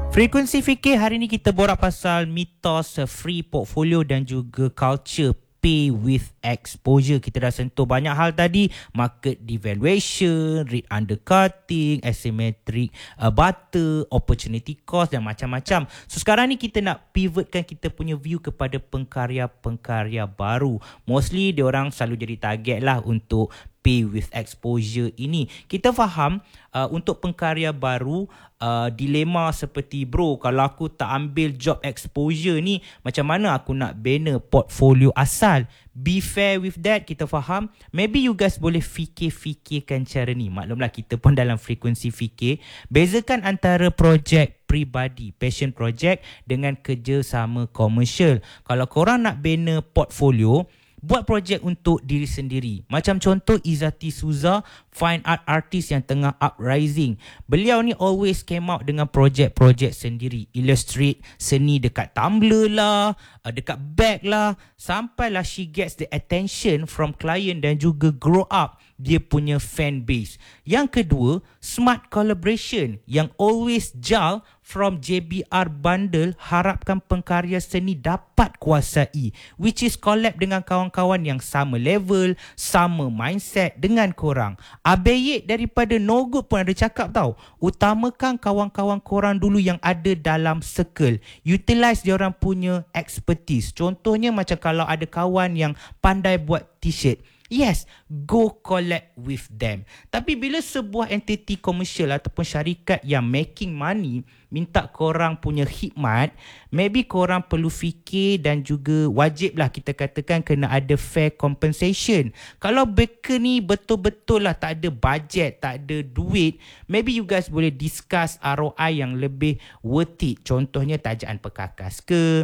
Frekuensi fikir hari ni kita borak pasal mitos free portfolio dan juga culture pay with exposure. Kita dah sentuh banyak hal tadi, market devaluation, rate undercutting, asymmetric barter, opportunity cost dan macam-macam. So sekarang ni kita nak pivotkan kita punya view kepada pengkarya-pengkarya baru. Mostly diorang selalu jadi target lah untuk pay with exposure ini. Kita faham untuk pengkarya baru, dilema seperti bro, kalau aku tak ambil job exposure ni, macam mana aku nak bina portfolio asal? Be fair with that, kita faham. Maybe you guys boleh fikir-fikirkan cara ni. Maklumlah kita pun dalam frekuensi fikir. Bezakan antara projek pribadi, passion project dengan kerjasama komersial. Kalau korang nak bina portfolio, buat projek untuk diri sendiri. Macam contoh Izzati Souza, fine art artist yang tengah uprising. Beliau ni always came out dengan projek-projek sendiri. Illustrate seni dekat Tumblr lah, dekat bag lah. Sampailah she gets the attention from client dan juga grow up dia punya fan base. Yang kedua, smart collaboration yang always jal from JBR bundle, harapkan pengkarya seni dapat kuasai, which is collab dengan kawan-kawan yang sama level, sama mindset dengan korang. Abeyek daripada No Good pun ada cakap tau, utamakan kawan-kawan korang dulu yang ada dalam circle. Utilize diorang punya expertise. Contohnya macam kalau ada kawan yang pandai buat t-shirt, yes, go collab with them. Tapi bila sebuah entiti komersial ataupun syarikat yang making money minta korang punya khidmat, maybe korang perlu fikir dan juga wajiblah kita katakan kena ada fair compensation. Kalau baker ni betul-betul lah tak ada budget, tak ada duit, maybe you guys boleh discuss ROI yang lebih worth it. Contohnya tajaan perkakas ke,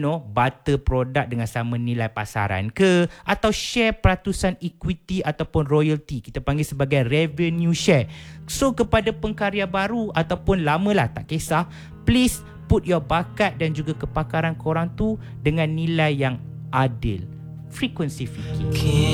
barter produk dengan sama nilai pasaran ke, atau share peratusan equity ataupun royalty, kita panggil sebagai revenue share. So kepada pengkarya baru ataupun lama lah, tak kisah, please put your bakat dan juga kepakaran korang tu dengan nilai yang adil. Frekuensi fikir.